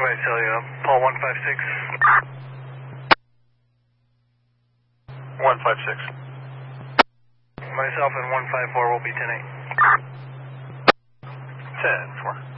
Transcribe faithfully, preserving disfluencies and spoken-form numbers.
Everybody tell you, Paul one five six. one five six. Myself and one five four will be ten eight. ten four.